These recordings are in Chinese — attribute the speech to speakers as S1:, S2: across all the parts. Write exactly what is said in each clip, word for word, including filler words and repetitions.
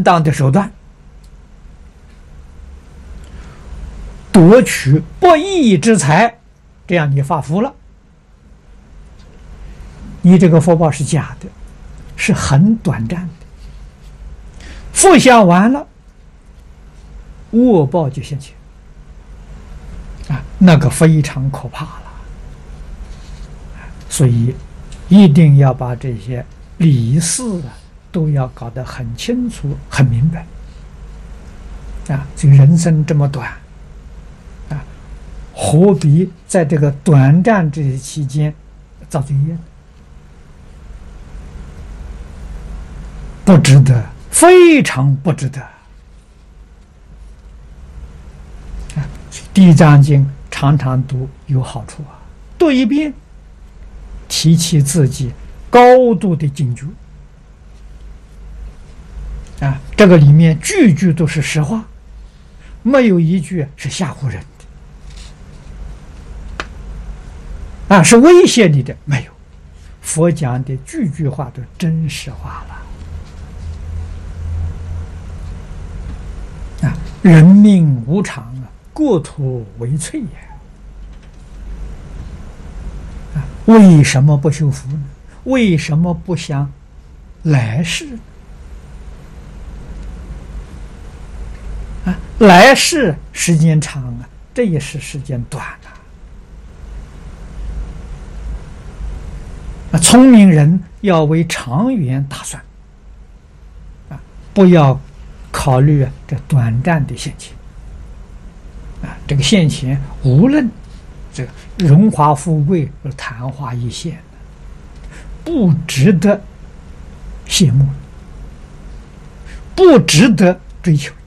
S1: 当的手段，夺取不义之财，这样你发福了，你这个福报是假的，是很短暂的，福享完了，恶报就现前啊，那个非常可怕了。所以一定要把这些理事啊都要搞得很清楚、很明白啊！这个人生这么短啊，何必在这个短暂这些期间造罪业呢？不值得，非常不值得啊！《地藏经》常常读有好处啊，读一遍，提起自己高度的警觉啊！这个里面句句都是实话，没有一句是吓唬人的啊，是威胁你的，没有。佛讲的句句话都真实话了啊！人命无常啊，过土为脆呀！啊，为什么不修福呢？为什么不想来世呢？啊，来世时间长啊，这一世时间短啊。啊，聪明人要为长远打算，啊，不要考虑啊这短暂的现钱。啊，这个现钱无论这个荣华富贵、昙花一现，不值得羡慕，不值得追求。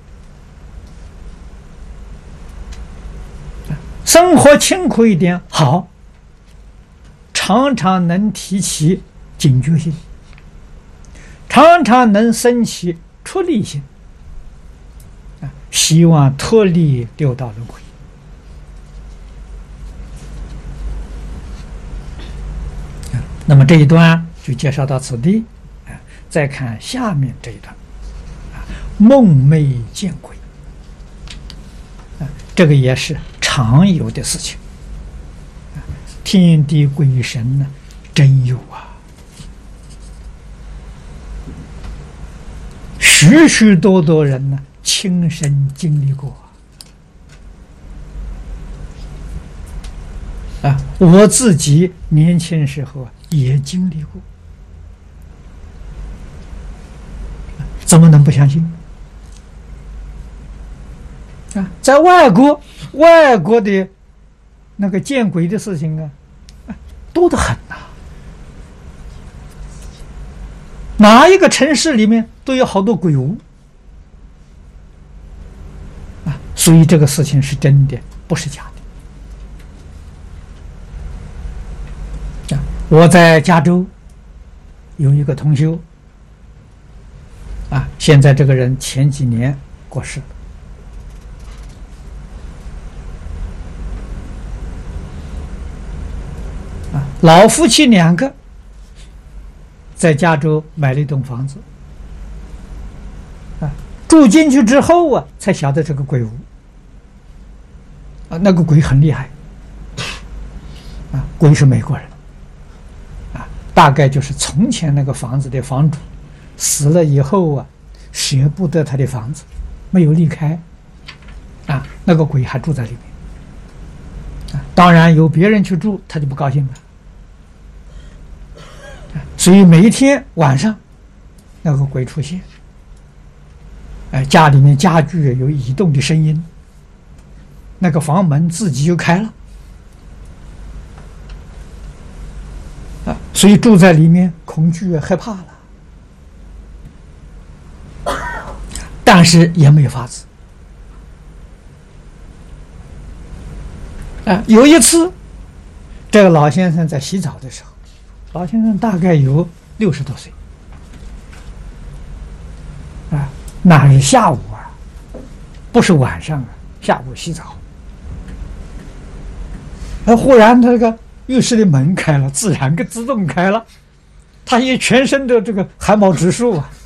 S1: 生活清苦一点好，常常能提起警觉性，常常能升起出离心，啊，希望脱离六道轮回。那么这一段就介绍到此地，啊，再看下面这一段，啊，梦寐见鬼，啊，这个也是常有的事情，啊，天地鬼神呢，真有啊，许许多多人呢，亲身经历过啊，我自己年轻时候啊也经历过，怎么能不相信啊？在外国，外国的那个见鬼的事情啊，多得很呐、啊，哪一个城市里面都有好多鬼屋啊，所以这个事情是真的，不是假的。我在加州有一个同修啊，现在这个人前几年过世了啊，老夫妻两个在加州买了一栋房子啊，住进去之后啊，才晓得这个鬼屋啊，那个鬼很厉害啊，鬼是美国人。大概就是从前那个房子的房主死了以后啊，舍不得他的房子，没有离开，啊，那个鬼还住在里面，啊，当然有别人去住，他就不高兴了，啊，所以每一天晚上，那个鬼出现，哎，家里面家具有移动的声音，那个房门自己就开了。啊，所以住在里面恐惧害怕了，但是也没有法子。啊，有一次，这个老先生在洗澡的时候，老先生大概有六十多岁，啊，那是下午啊，不是晚上啊，下午洗澡，啊，忽然他这个浴室的门开了，自然个自动开了，他也全身的这个汗毛直竖啊，